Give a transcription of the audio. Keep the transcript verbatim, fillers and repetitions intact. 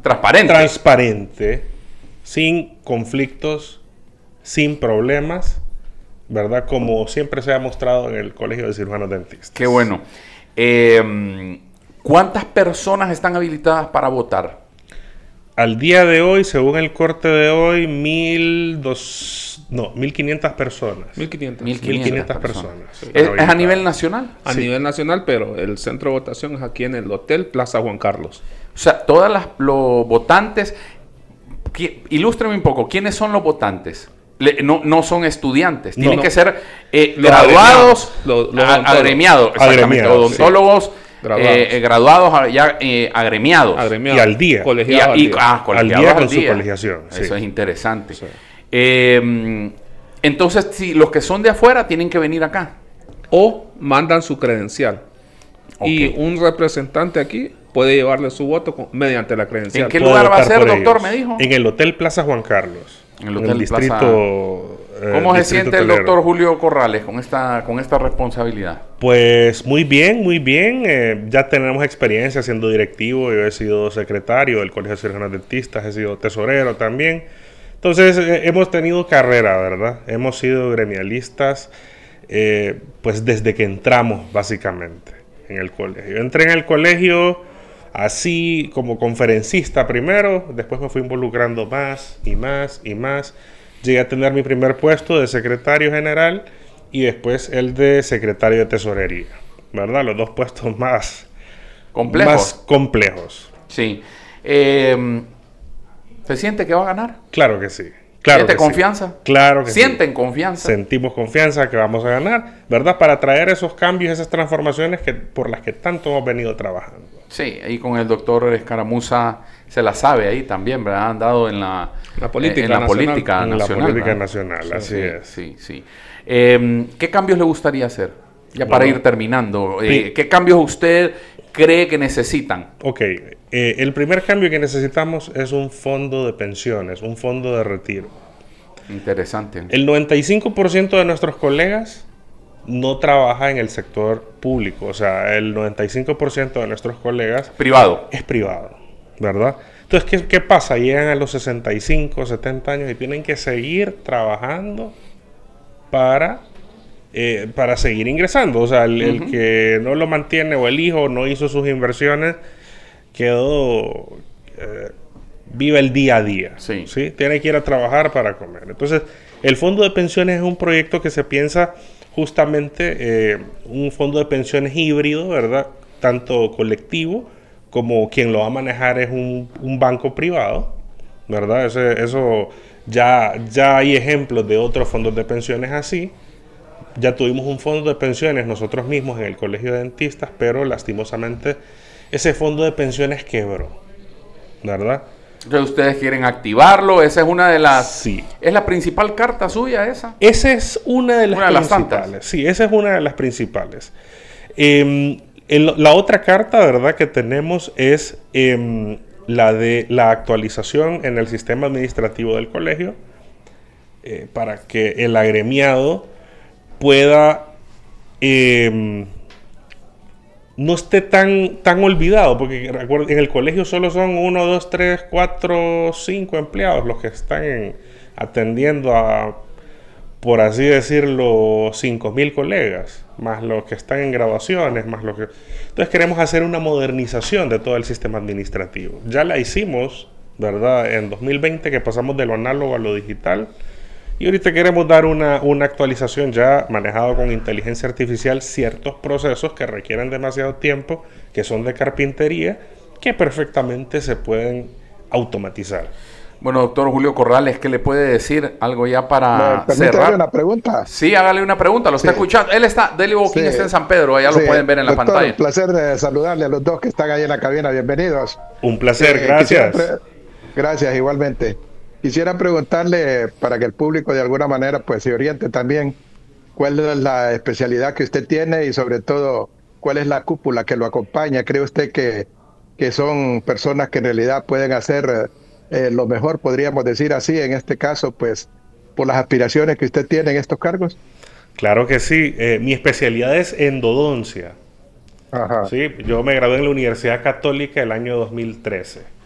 Transparente. Transparente, sin conflictos, sin problemas, ¿verdad? Como siempre se ha mostrado en el Colegio de Cirujanos Dentistas. Qué bueno. Eh, ¿Cuántas personas están habilitadas para votar? Al día de hoy, según el corte de hoy, mil dos, no, mil quinientas personas. mil quinientas. mil quinientas personas. personas. ¿Es, ¿Es a nivel nacional? A Sí. nivel nacional, pero el centro de votación es aquí en el Hotel Plaza Juan Carlos. O sea, todas las los votantes, qui- ilústreme un poco, ¿quiénes son los votantes? Le- no, no son estudiantes, No, tienen no. que ser eh, Los graduados, agremiados, los- los a- odontólogos. agremiados, exactamente, Agremiados, sí. odontólogos, Graduados. eh, eh, graduados, a- ya eh, agremiados. Agremiados. Y al día. Y, Colegiados a- al y- día. ah, Al colegiados día al con su día. colegiación. Eso sí. es interesante. Sí. Eh, entonces, si los que son de afuera tienen que venir acá. O mandan su credencial. Ok. Y un representante aquí puede llevarle su voto con- mediante la credencial. ¿En qué Puede lugar va a votar ser, por doctor? ellos. Me dijo. En el Hotel Plaza Juan Carlos. En el Hotel distrito. Plaza- eh, ¿Cómo se distrito siente el hotelero. doctor Julio Corrales con esta, con esta responsabilidad? Pues muy bien, muy bien. Eh, ya tenemos experiencia siendo directivo. Yo he sido secretario del Colegio de Cirujanos Dentistas, he sido tesorero también. Entonces eh, hemos tenido carrera, ¿verdad? Hemos sido gremialistas, eh, pues desde que entramos básicamente en el colegio. Yo entré en el colegio así como conferencista primero, después me fui involucrando más y más y más. Llegué a tener mi primer puesto de secretario general y después el de secretario de tesorería, ¿verdad? Los dos puestos más ¿Complejos? más complejos. Sí. Eh, ¿Se siente que va a ganar? Claro que sí. Claro ¿Siente que sí. confianza? Claro que sí. ¿Sienten confianza? Sentimos confianza que vamos a ganar, ¿verdad? Para traer esos cambios, esas transformaciones que, por las que tanto hemos venido trabajando. Sí, ahí con el doctor Escaramuza se la sabe ahí también, ¿verdad? Han dado en la, La política eh, en la nacional. política En la nacional. política ¿verdad? nacional, Sí, así sí, es. Sí, sí. Eh, ¿Qué cambios le gustaría hacer? Ya para Bueno. ir terminando. Eh, Sí. ¿Qué cambios usted cree que necesitan? Ok, eh, el primer cambio que necesitamos es un fondo de pensiones, un fondo de retiro. Interesante. El noventa y cinco por ciento de nuestros colegas no trabaja en el sector público, o sea, el noventa y cinco por ciento de nuestros colegas Privado. es privado, ¿verdad? Entonces, ¿qué, qué pasa? Llegan a los sesenta y cinco, setenta años y tienen que seguir trabajando para, eh, para seguir ingresando. O sea, el, el Ujú. que no lo mantiene o el hijo no hizo sus inversiones, quedó... eh, vive el día a día. Sí. Tiene que ir a trabajar para comer. Entonces, el fondo de pensiones es un proyecto que se piensa justamente eh, un fondo de pensiones híbrido, ¿verdad? Tanto colectivo como quien lo va a manejar es un, un banco privado, ¿verdad? Ese- eso ya, ya hay ejemplos de otros fondos de pensiones así. Ya tuvimos un fondo de pensiones nosotros mismos en el Colegio de Dentistas, pero lastimosamente ese fondo de pensiones quebró, ¿verdad? Entonces ustedes quieren activarlo. Esa es una de las... Sí. ¿Es la principal carta suya esa? Esa es una de las Una de las principales. tantas. Sí, esa es una de las principales. Eh, el- la otra carta, ¿verdad?, que tenemos es eh, la de la actualización en el sistema administrativo del colegio eh, para que el agremiado pueda eh, no esté tan, tan olvidado, porque recuerden, en el colegio solo son uno, dos, tres, cuatro, cinco empleados los que están en- atendiendo a, por así decirlo, cinco mil colegas, más los que están en graduaciones, más los que... Entonces queremos hacer una modernización de todo el sistema administrativo. Ya la hicimos, ¿verdad? En dos mil veinte, que pasamos de lo análogo a lo digital. Y ahorita queremos dar una, una actualización ya manejado con inteligencia artificial, ciertos procesos que requieren demasiado tiempo, que son de carpintería, que perfectamente se pueden automatizar. Bueno, doctor Julio Corrales, ¿qué le puede decir algo ya para ¿Me permite cerrar? darle una pregunta? Sí, hágale una pregunta, lo está Sí. escuchando. Él está, Deli Boquín Sí. está en San Pedro, allá lo Sí, pueden ver en la doctor, pantalla. Un placer de saludarle a los dos que están ahí en la cabina. Bienvenidos. Un placer, Eh, gracias. quisiera pre- Gracias, igualmente. Quisiera preguntarle, para que el público de alguna manera pues se oriente también, cuál es la especialidad que usted tiene y sobre todo, cuál es la cúpula que lo acompaña. ¿Cree usted que, que son personas que en realidad pueden hacer eh, lo mejor, podríamos decir así, en este caso, pues, por las aspiraciones que usted tiene en estos cargos? Claro que sí. Eh, mi especialidad es endodoncia. Ajá. Sí, yo me gradué en la Universidad Católica el año dos mil trece.